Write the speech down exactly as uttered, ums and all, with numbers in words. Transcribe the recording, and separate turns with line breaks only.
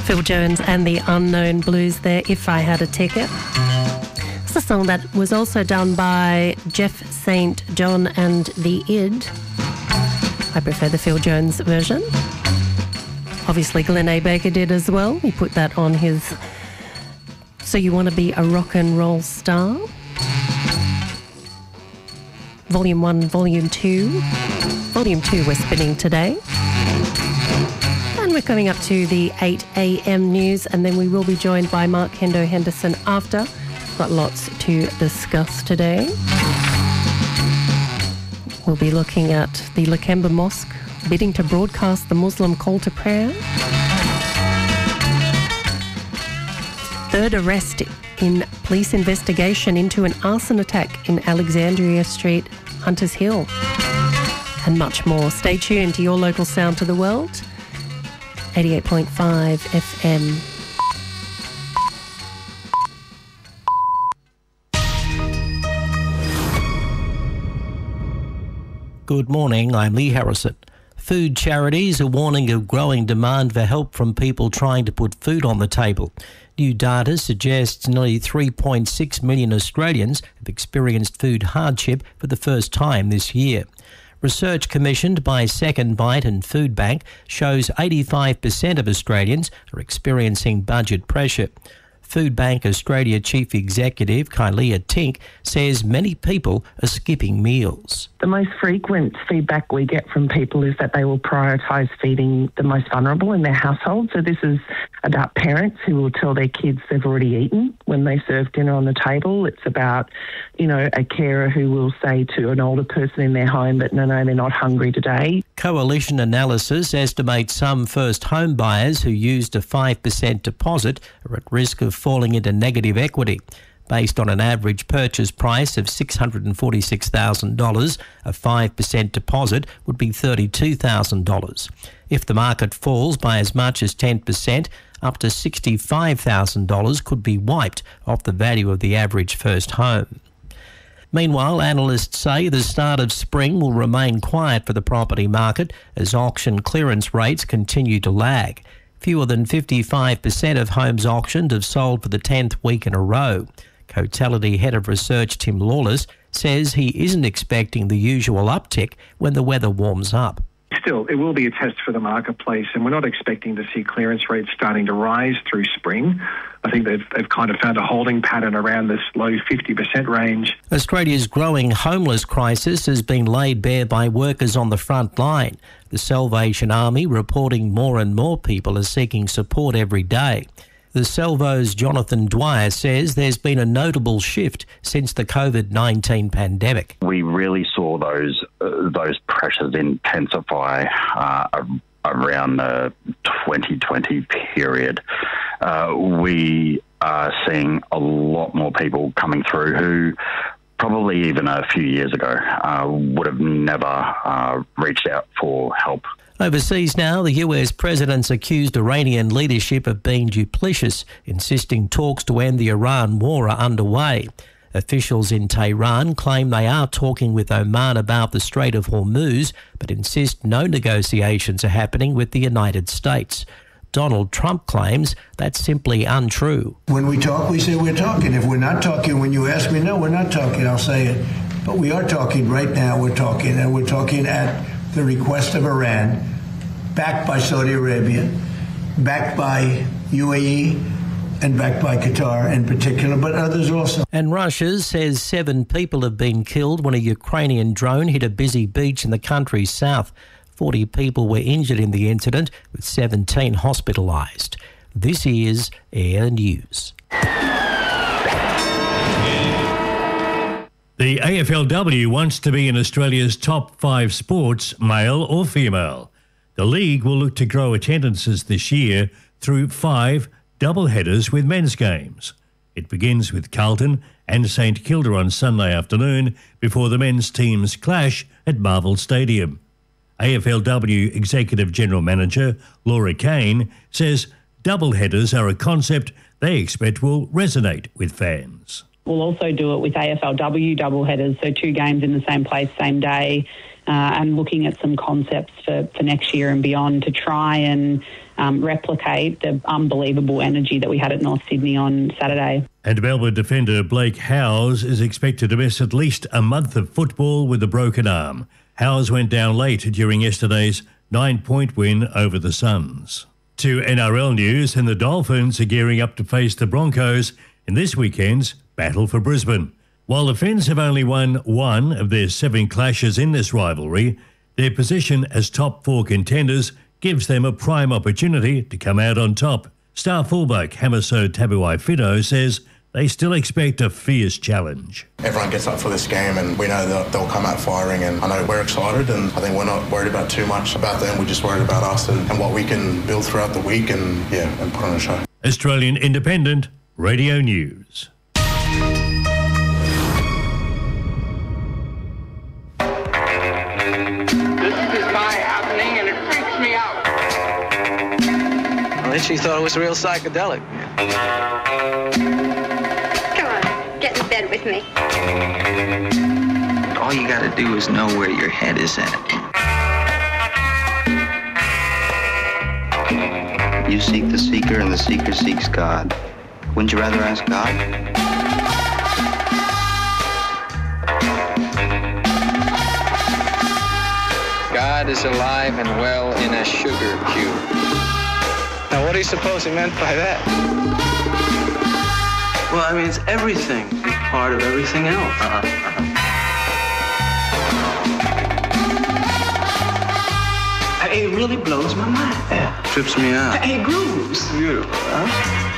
Phil Jones and the Unknown Blues there, If I Had a Ticket. It's a song that was also done by Jeff Saint John and the Id. I prefer the Phil Jones version. Obviously Glenn A. Baker did as well. He put that on his So You Want to Be a Rock and Roll Star. Volume one, Volume two. Volume two we're spinning today. And we're coming up to the eight a.m. news, and then we will be joined by Mark Hendo Henderson after. Got lots to discuss today. We'll be looking at the Lakemba Mosque bidding to broadcast the Muslim call to prayer. Third arrest in police investigation into an arson attack in Alexandria Street, Hunters Hill. And much more. Stay tuned to your local sound to the world. eighty-eight point five F M.
Good morning, I'm Lee Harrison. Food charities are warning of growing demand for help from people trying to put food on the table. New data suggests nearly three point six million Australians have experienced food hardship for the first time this year. Research commissioned by Second Bite and Food Bank shows eighty-five percent of Australians are experiencing budget pressure. Food Bank Australia Chief Executive Kylia Tink says many people are skipping meals.
The most frequent feedback we get from people is that they will prioritise feeding the most vulnerable in their household. So this is about parents who will tell their kids they've already eaten when they serve dinner on the table. It's about, you know, a carer who will say to an older person in their home that, no, no, they're not hungry today.
Coalition Analysis estimates some first home buyers who used a five percent deposit are at risk of falling into negative equity. Based on an average purchase price of six hundred forty-six thousand dollars, a five percent deposit would be thirty-two thousand dollars. If the market falls by as much as ten percent, up to sixty-five thousand dollars could be wiped off the value of the average first home. Meanwhile, analysts say the start of spring will remain quiet for the property market as auction clearance rates continue to lag. Fewer than fifty-five percent of homes auctioned have sold for the tenth week in a row. Cotality Head of Research Tim Lawless says he isn't expecting the usual uptick when the weather warms up.
Still, it will be a test for the marketplace, and we're not expecting to see clearance rates starting to rise through spring. I think they've, they've kind of found a holding pattern around this low fifty percent range.
Australia's growing homeless crisis has been laid bare by workers on the front line. The Salvation Army reporting more and more people are seeking support every day. The Salvo's Jonathan Dwyer says there's been a notable shift since the COVID nineteen pandemic.
We really saw those uh, those pressures intensify uh, around the twenty twenty period. Uh, we are seeing a lot more people coming through who probably even a few years ago uh, would have never uh, reached out for help.
Overseas now, the U S president's accused Iranian leadership of being duplicitous, insisting talks to end the Iran war are underway. Officials in Tehran claim they are talking with Oman about the Strait of Hormuz, but insist no negotiations are happening with the United States. Donald Trump claims that's simply untrue.
When we talk, we say we're talking. If we're not talking, when you ask me, no, we're not talking, I'll say it. But we are talking right now, we're talking, and we're talking at the request of Iran, backed by Saudi Arabia, backed by U A E, and backed by Qatar in particular, but others also.
And Russia says seven people have been killed when a Ukrainian drone hit a busy beach in the country's south. forty people were injured in the incident, with seventeen hospitalised. This is Air News.
The A F L W wants to be in Australia's top five sports, male or female. The league will look to grow attendances this year through five double headers with men's games. It begins with Carlton and St Kilda on Sunday afternoon before the men's teams clash at Marvel Stadium. A F L W Executive General Manager Laura Kane says double headers are a concept they expect will resonate with fans.
We'll also do it with A F L W double headers, so two games in the same place, same day, uh, and looking at some concepts for, for next year and beyond to try and um, replicate the unbelievable energy that we had at North Sydney on Saturday.
And Melbourne defender Blake Howes is expected to miss at least a month of football with a broken arm. Howes went down late during yesterday's nine-point win over the Suns. To N R L news, and the Dolphins are gearing up to face the Broncos in this weekend's Battle for Brisbane. While the Finns have only won one of their seven clashes in this rivalry, their position as top four contenders gives them a prime opportunity to come out on top. Star fullback Hamiso Tabuai-Fidow says they still expect a fierce challenge.
Everyone gets up for this game and we know that they'll come out firing, and I know we're excited, and I think we're not worried about too much about them. We're just worried about us and, and what we can build throughout the week and, yeah, and put on a show.
Australian Independent Radio News.
I literally thought it was real psychedelic.
Come on, get in bed with me.
All you gotta do is know where your head is at. You seek the seeker and the seeker seeks God. Wouldn't you rather ask God? God is alive and well in a sugar cube. Now, what do you suppose he meant by that? Well, I mean, it's everything. It's part of everything else. Uh-huh. Uh-huh. It really blows my mind. Yeah. Trips me out. It grooves. Beautiful, huh?